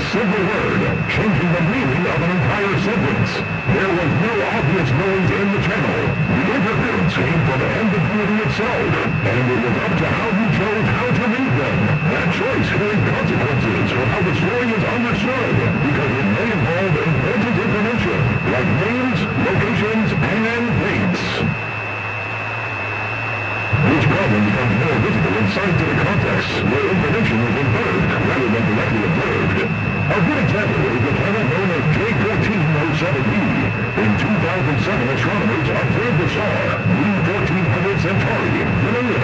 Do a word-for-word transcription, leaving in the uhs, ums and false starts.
single word, changing the meaning of an entire sentence. There was no obvious noise in the channel. The interference came from ambiguity itself, and it was up to how you chose how to read them. That choice carried consequences for how the story is understood, because it may involve important information, like names, locations, and dates. This problem becomes more visible in scientific contexts, where information is inferred rather than directly observed. A good example is the planet known as J fourteen oh seven b. In two thousand seven, astronomers observed the star, U fourteen hundred Centauri, filling